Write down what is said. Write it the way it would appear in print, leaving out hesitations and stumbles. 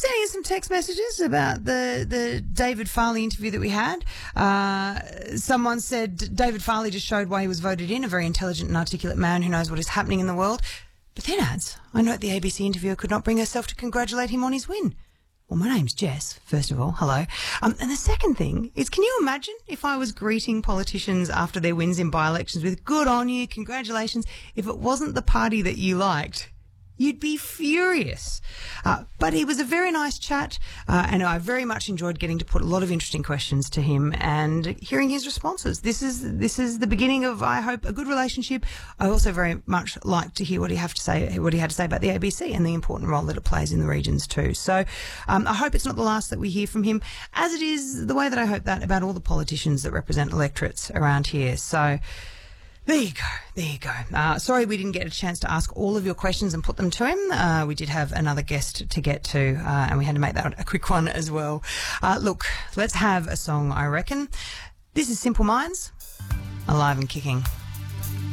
sending us some text messages about the David Farley interview that we had. Someone said David Farley just showed why he was voted in, a very intelligent and articulate man who knows what is happening in the world. But then adds, I note the ABC interviewer could not bring herself to congratulate him on his win. Well, my name's Jess, first of all. Hello. And the second thing is, can you imagine if I was greeting politicians after their wins in by-elections with good on you, congratulations, if it wasn't the party that you liked? You'd be furious. But he was a very nice chat, and I very much enjoyed getting to put a lot of interesting questions to him and hearing his responses. This is the beginning of, I hope, a good relationship. I also very much like to hear what he had to say about the ABC and the important role that it plays in the regions too. So I hope it's not the last that we hear from him, as it is the way that I hope that about all the politicians that represent electorates around here. So there you go. Sorry we didn't get a chance to ask all of your questions and put them to him. We did have another guest to get to, and we had to make that a quick one as well. Look, let's have a song, I reckon. This is Simple Minds, Alive and Kicking.